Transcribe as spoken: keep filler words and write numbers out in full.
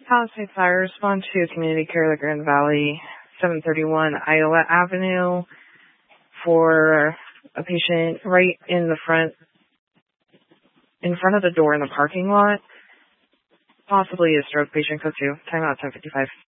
Palisade Fire, respond to Community Care of the Grand Valley, seven thirty-one Iowa Avenue, for a patient right in the front, in front of the door in the parking lot. Possibly a stroke patient, code two. Time out ten fifty-five.